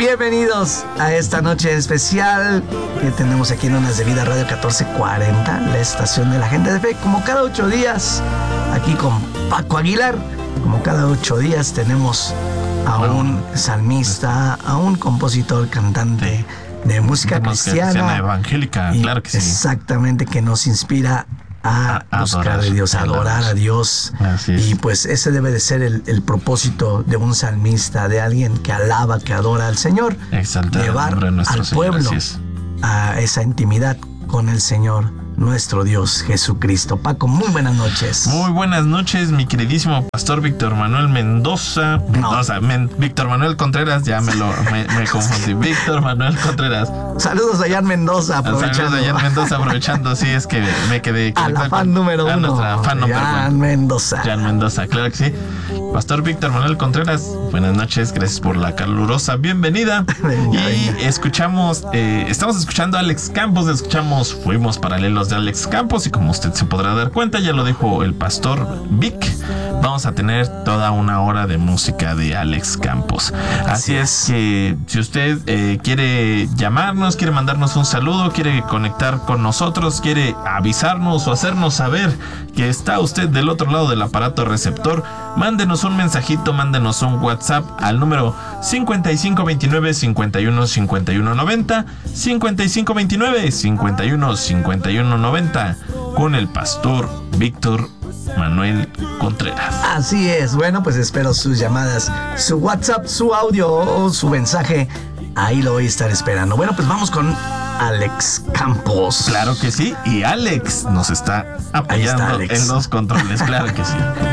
Bienvenidos a esta noche especial que tenemos aquí en Ondas de Vida Radio 1440, la estación de la gente de fe. Como cada 8 días, aquí con Paco Aguilar, como cada 8 días tenemos a un salmista, a un compositor, cantante de música cristiana evangélica, claro que sí. Exactamente, que nos inspira a buscar de Dios, a adorar a Dios. Y pues ese debe de ser el propósito de un salmista, de alguien que alaba, que adora al Señor. Exaltar llevar el nombre de nuestro al Señor, pueblo a esa intimidad con el Señor, nuestro Dios Jesucristo. Paco, muy buenas noches. Muy buenas noches, mi queridísimo pastor Víctor Manuel Mendoza. Víctor Manuel Contreras, ya me confundí. Víctor Manuel Contreras. Saludos a Jan Mendoza, aprovechando. Saludos a Jan Mendoza, aprovechando. Sí, es que me quedé. A la fan número uno. Nuestra fan número uno. Jan Mendoza. Jan Mendoza, claro que sí. Pastor Víctor Manuel Contreras, buenas noches, gracias por la calurosa bienvenida. Venga. Estamos escuchando a Alex Campos, Fuimos Paralelos de Alex Campos, y como usted se podrá dar cuenta, ya lo dijo el pastor Vic, vamos a tener toda una hora de música de Alex Campos. Así es que si usted quiere llamarnos, quiere mandarnos un saludo, quiere conectar con nosotros, quiere avisarnos o hacernos saber que está usted del otro lado del aparato receptor, mándenos un mensajito, mándenos un WhatsApp al número 5529 51 51 90, 5529 51 51 90, con el pastor Víctor Manuel Contreras. Así es, bueno, pues espero sus llamadas, su WhatsApp, su audio o su mensaje. Ahí lo voy a estar esperando. Bueno, pues vamos con Alex Campos. Claro que sí, y Alex nos está apoyando en los controles, claro que sí.